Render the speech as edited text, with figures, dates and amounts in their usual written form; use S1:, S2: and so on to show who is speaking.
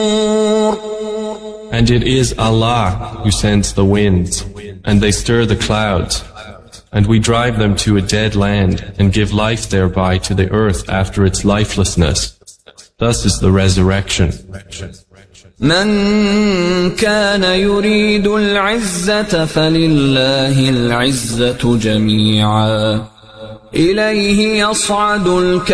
S1: And it is Allah who sends the winds, and they stir the clouds, and we drive them to a dead land and give life thereby to the earth after its lifelessness. Thus is the resurrection.
S2: من كان يريد العزة فلله العزة جميعا إليه يصعد